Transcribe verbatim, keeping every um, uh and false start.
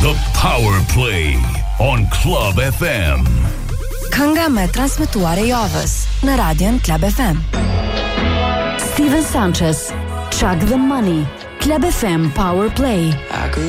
The Power Play on Club F M. Kënga me transmetuar e javës në radion Club F M. Steven Sanchez, Chuck the Money, Club F M Power Play.